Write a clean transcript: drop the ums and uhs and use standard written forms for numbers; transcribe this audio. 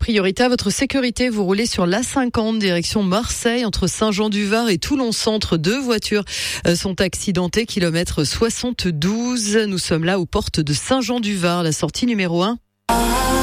Priorité à votre sécurité, vous roulez sur l'A50 direction Marseille entre Saint-Jean-du-Var et Toulon-Centre. 2 voitures sont accidentées, kilomètre 72. Nous sommes là aux portes de Saint-Jean-du-Var, la sortie numéro 1.